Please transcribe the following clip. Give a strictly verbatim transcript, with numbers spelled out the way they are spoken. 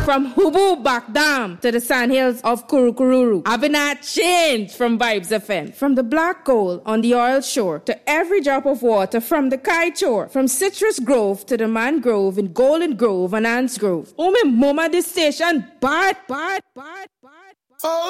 From Hubu Bakdam to the sandhills of Kurukururu, Abinat changed from Vibes F M. From the black gold on the oil shore to every drop of water from the kite shore. From Citrus Grove to the mangrove in Golden Grove and Ants Grove. Oh, me mama, this station bad, bad, bad, bad. Oh.